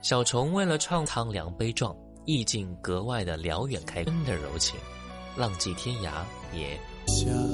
小虫为了唱苍凉悲壮，意境格外的辽远开根的柔情，浪迹天涯也。 想